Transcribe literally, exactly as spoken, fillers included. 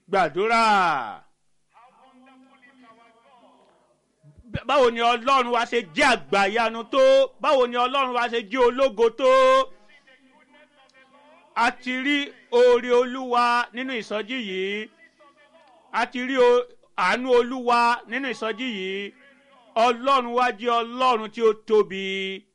gbàdúrà. Báwo ni Ọlọ́run wa ṣe jẹ́ àgbàyanu tó? Báwo ni Ọlọ́run wa ṣe jẹ́ ológo tó? A ti rí oore Olúwa nínú ìsọjí yìí. A ti rí àánú Olúwa nínú ìsọjí yìí. Ọlọ́run wa jẹ́ Ọlọ́run tí ó tóbi.